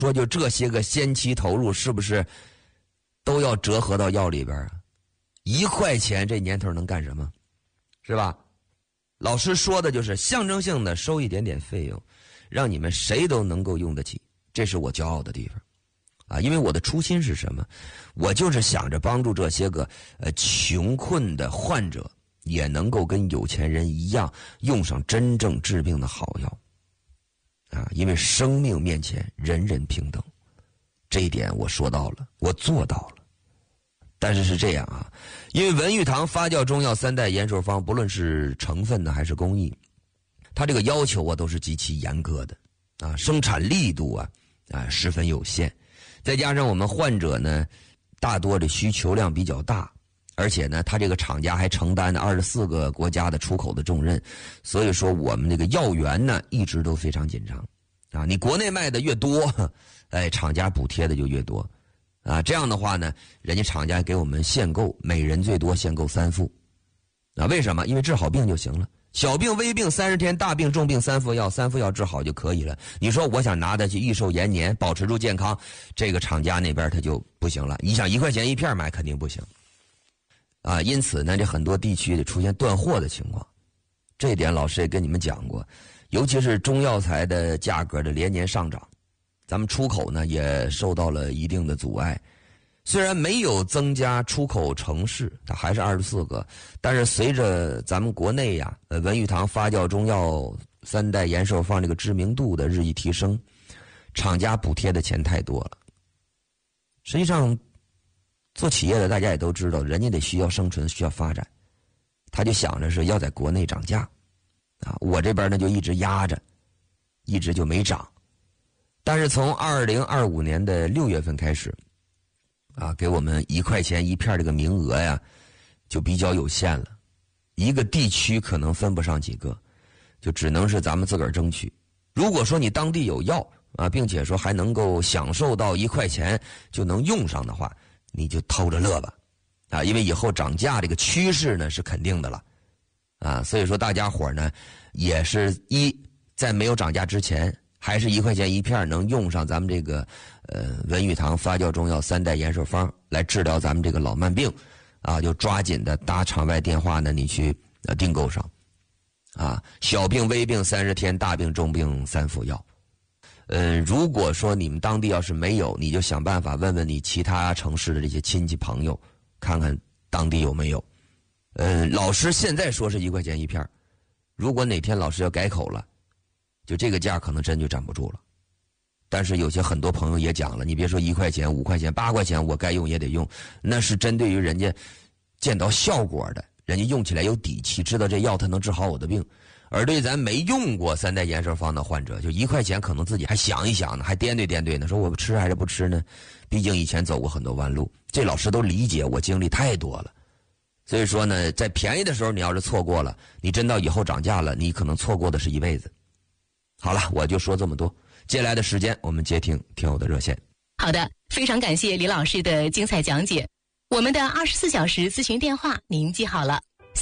说就这些个先期投入是不是都要折合到药里边啊？1块钱这年头能干什么？是吧？老师说的就是象征性的收一点点费用，让你们谁都能够用得起，这是我骄傲的地方啊！因为我的初心是什么？我就是想着帮助这些个穷困的患者也能够跟有钱人一样用上真正治病的好药啊！因为生命面前人人平等，这一点我说到了，我做到了。但是是这样啊，因为文玉堂发酵中药3代延寿方，不论是成分呢还是工艺，它这个要求啊都是极其严格的啊，生产力度啊十分有限，再加上我们患者呢大多的需求量比较大，而且呢他这个厂家还承担24个国家的出口的重任，所以说我们这个药源呢一直都非常紧张啊，你国内卖的越多，厂家补贴的就越多。啊，这样的话呢，人家厂家给我们限购，每人最多限购3副。啊，为什么？因为治好病就行了。小病微病30天，大病重病3副药，3副药治好就可以了。你说我想拿它去益寿延年，保持住健康，这个厂家那边他就不行了。你想1块钱1片买肯定不行。啊，因此呢，这很多地区得出现断货的情况。这一点老师也跟你们讲过，尤其是中药材的价格的连年上涨。咱们出口呢也受到了一定的阻碍，虽然没有增加出口城市，它还是24个，但是随着咱们国内呀，文玉堂发酵中药3代延寿方这个知名度的日益提升，厂家补贴的钱太多了。实际上，做企业的大家也都知道，人家得需要生存，需要发展，他就想着是要在国内涨价，啊，我这边呢就一直压着，一直就没涨。但是从2025年的6月份开始，啊，给我们1块钱1片这个名额呀，就比较有限了。一个地区可能分不上几个，就只能是咱们自个儿争取。如果说你当地有药啊，并且说还能够享受到1块钱就能用上的话，你就偷着乐吧，啊，因为以后涨价这个趋势呢是肯定的了，啊，所以说大家伙呢也是在没有涨价之前。还是1块钱1片能用上咱们这个文玉堂发酵中药3代延寿方来治疗咱们这个老慢病，啊，就抓紧的打场外电话呢，你去订购上，啊，小病微病30天，大病重病3副药。如果说你们当地要是没有，你就想办法问问你其他城市的这些亲戚朋友，看看当地有没有。老师现在说是1块钱1片，如果哪天老师要改口了。就这个价可能真就站不住了，但是有些很多朋友也讲了，你别说1块钱、5块钱、8块钱，我该用也得用，那是针对于人家见到效果的，人家用起来有底气，知道这药它能治好我的病。而对咱没用过3代延寿方的患者，就1块钱可能自己还想一想呢，还掂对呢，说我吃还是不吃呢？毕竟以前走过很多弯路，这老师都理解，我经历太多了。所以说呢，在便宜的时候你要是错过了，你真到以后涨价了，你可能错过的是一辈子。好了，我就说这么多。接下来的时间，我们接听听友的热线。 好的，非常感谢李老师的精彩讲解。我们的24小时咨询电话您记好了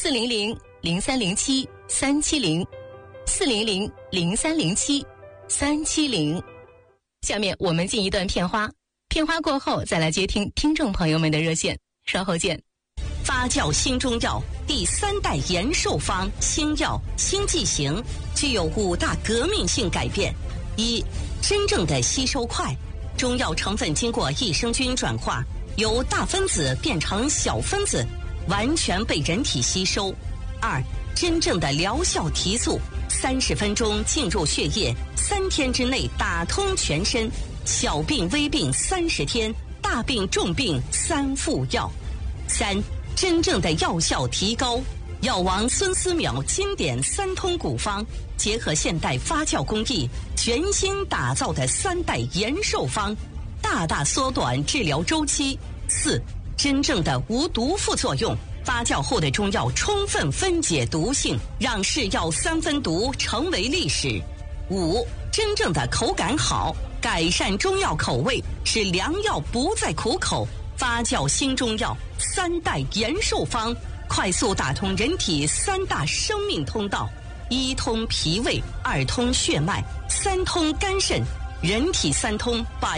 ，400-0307-370，400-0307-370。下面我们进一段片花，片花过后再来接听听众朋友们的热线，稍后见。 发酵新中药第3代延寿方新药新剂型具有5大革命性改变：一、真正的吸收快，中药成分经过益生菌转化，由大分子变成小分子，完全被人体吸收；二、真正的疗效提速，30分钟进入血液，3天之内打通全身，小病微病30天，大病重病3副药；三、真正的药效提高，药王孙思邈经典3通古方，结合现代发酵工艺，全新打造的3代延寿方，大大缩短治疗周期。四、真正的无毒副作用，发酵后的中药充分分解毒性，让是药3分毒成为历史。五、真正的口感好，改善中药口味，使良药不再苦口。发酵新中药3代延寿方，快速打通人体3大生命通道：1通脾胃，2通血脉，3通肝肾， 人体三通，把